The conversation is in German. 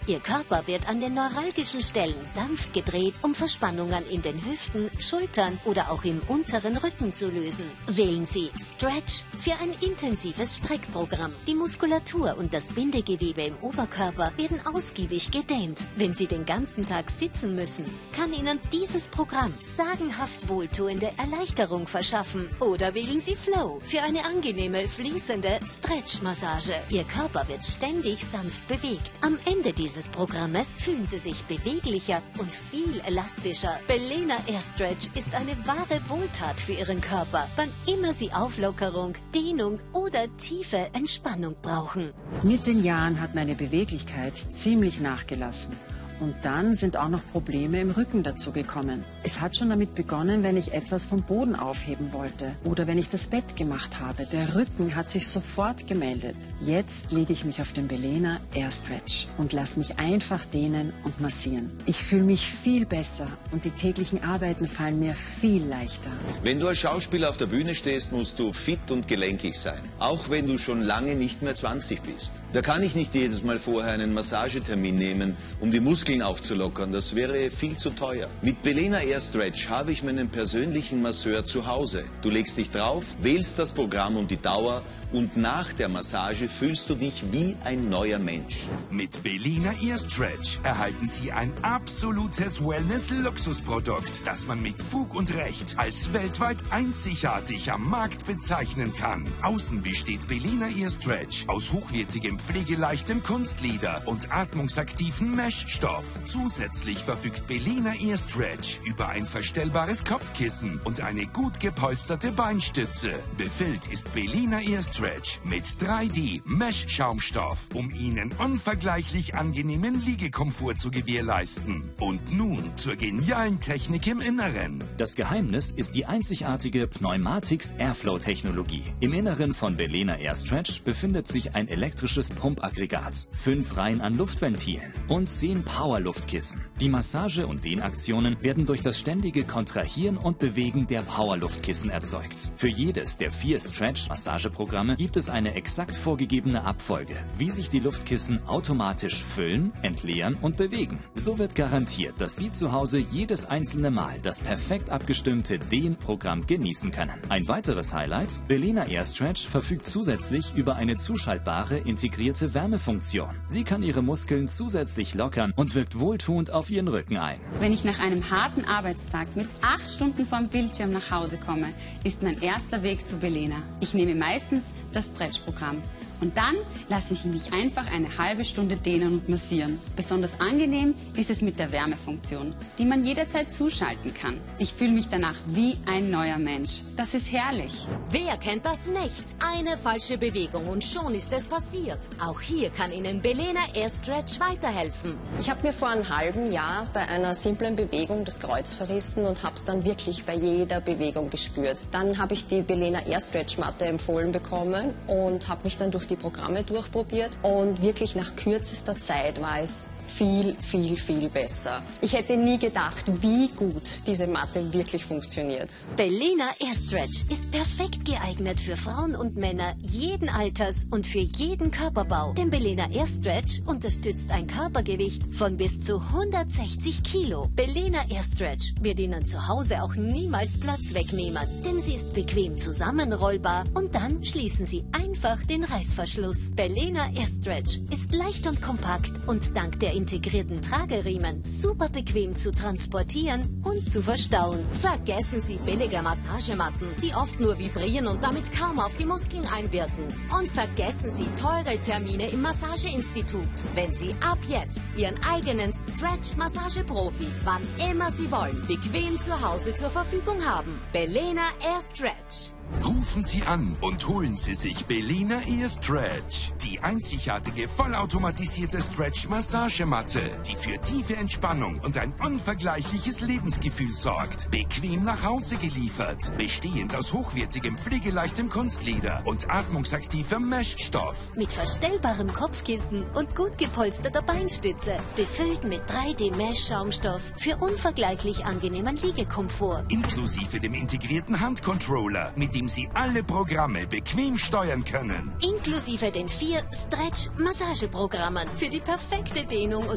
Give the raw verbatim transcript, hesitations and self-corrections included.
Ihr Körper wird an den neuralgischen Stellen sanft gedreht, um Verspannungen in den Hüften, Schultern oder auch im unteren Rücken zu lösen. Wählen Sie Stretch für ein intensives Streckprogramm. Die Muskulatur und das Bindegewebe im Oberkörper werden ausgiebig gedehnt. Wenn Sie den ganzen Tag sitzen müssen, kann Ihnen dieses Programm sagenhaft wohltuende Erleichterung verschaffen. Oder wählen Sie Flow für eine angenehme, fließende Stretch-Massage. Ihr Körper wird ständig sanft bewegt. Am Ende dieses Programmes fühlen Sie sich beweglicher und viel elastischer. Belena Air Stretch ist eine wahre Wohltat für Ihren Körper, wann immer Sie Auflockerung, Dehnung oder tiefe Entspannung brauchen. Mit den Jahren hat meine Beweglichkeit ziemlich nachgelassen. Und dann sind auch noch Probleme im Rücken dazu gekommen. Es hat schon damit begonnen, wenn ich etwas vom Boden aufheben wollte oder wenn ich das Bett gemacht habe. Der Rücken hat sich sofort gemeldet. Jetzt lege ich mich auf den Belena Air Stretch und lasse mich einfach dehnen und massieren. Ich fühle mich viel besser und die täglichen Arbeiten fallen mir viel leichter. Wenn du als Schauspieler auf der Bühne stehst, musst du fit und gelenkig sein. Auch wenn du schon lange nicht mehr zwanzig bist. Da kann ich nicht jedes Mal vorher einen Massagetermin nehmen, um die Muskeln aufzulockern. Das wäre viel zu teuer. Mit Belena Air Stretch habe ich meinen persönlichen Masseur zu Hause. Du legst dich drauf, wählst das Programm und die Dauer und nach der Massage fühlst du dich wie ein neuer Mensch. Mit Belena Air Stretch erhalten Sie ein absolutes Wellness-Luxusprodukt, das man mit Fug und Recht als weltweit einzigartig am Markt bezeichnen kann. Außen besteht Belena Air Stretch aus hochwertigem pflegeleichtem Kunstleder und atmungsaktiven Meshstoff. Zusätzlich verfügt Belena Air Stretch über ein verstellbares Kopfkissen und eine gut gepolsterte Beinstütze. Befüllt ist Belena Air Stretch mit drei D Mesh-Schaumstoff, um Ihnen unvergleichlich angenehmen Liegekomfort zu gewährleisten. Und nun zur genialen Technik im Inneren. Das Geheimnis ist die einzigartige Pneumatics Airflow-Technologie. Im Inneren von Belena Air Stretch befindet sich ein elektrisches Pumpaggregat, fünf Reihen an Luftventilen und zehn Powerluftkissen. Die Massage- und Dehnaktionen werden durch das ständige Kontrahieren und Bewegen der Powerluftkissen erzeugt. Für jedes der vier Stretch-Massageprogramme gibt es eine exakt vorgegebene Abfolge, wie sich die Luftkissen automatisch füllen, entleeren und bewegen. So wird garantiert, dass Sie zu Hause jedes einzelne Mal das perfekt abgestimmte Dehnprogramm genießen können. Ein weiteres Highlight: Belena Air Stretch verfügt zusätzlich über eine zuschaltbare integrierte Wärmefunktion. Sie kann Ihre Muskeln zusätzlich lockern und wirkt wohltuend auf Ihren Rücken ein. Wenn ich nach einem harten Arbeitstag mit acht Stunden vorm Bildschirm nach Hause komme, ist mein erster Weg zu Belena. Ich nehme meistens das Stretch-Programm. Und dann lasse ich mich einfach eine halbe Stunde dehnen und massieren. Besonders angenehm ist es mit der Wärmefunktion, die man jederzeit zuschalten kann. Ich fühle mich danach wie ein neuer Mensch. Das ist herrlich. Wer kennt das nicht? Eine falsche Bewegung und schon ist es passiert. Auch hier kann Ihnen Belena Air Stretch weiterhelfen. Ich habe mir vor einem halben Jahr bei einer simplen Bewegung das Kreuz verrissen und habe es dann wirklich bei jeder Bewegung gespürt. Dann habe ich die Belena Air Stretch Matte empfohlen bekommen und habe mich dann durch die Programme durchprobiert und wirklich nach kürzester Zeit war es viel, viel, viel besser. Ich hätte nie gedacht, wie gut diese Matte wirklich funktioniert. Belena Air Stretch ist perfekt geeignet für Frauen und Männer jeden Alters und für jeden Körperbau. Denn Belena Air Stretch unterstützt ein Körpergewicht von bis zu hundertsechzig Kilo. Belena Air Stretch wird Ihnen zu Hause auch niemals Platz wegnehmen, denn sie ist bequem zusammenrollbar und dann schließen Sie einfach den Reißverschluss. Belena Air Stretch ist leicht und kompakt und dank der integrierten Trageriemen super bequem zu transportieren und zu verstauen. Vergessen Sie billige Massagematten, die oft nur vibrieren und damit kaum auf die Muskeln einwirken. Und vergessen Sie teure Termine im Massageinstitut, wenn Sie ab jetzt Ihren eigenen Stretch-Massageprofi, wann immer Sie wollen, bequem zu Hause zur Verfügung haben. Belena Air Stretch. Rufen Sie an und holen Sie sich Belena Air Stretch. Die einzigartige, vollautomatisierte Stretch-Massagematte, die für tiefe Entspannung und ein unvergleichliches Lebensgefühl sorgt. Bequem nach Hause geliefert. Bestehend aus hochwertigem, pflegeleichtem Kunstleder und atmungsaktivem Meshstoff. Mit verstellbarem Kopfkissen und gut gepolsterter Beinstütze. Befüllt mit drei D Mesh-Schaumstoff für unvergleichlich angenehmen Liegekomfort. Inklusive dem integrierten Handcontroller, mit dem Sie alle Programme bequem steuern können. Inklusive den vier Stretch-Massageprogrammen für die perfekte Dehnung und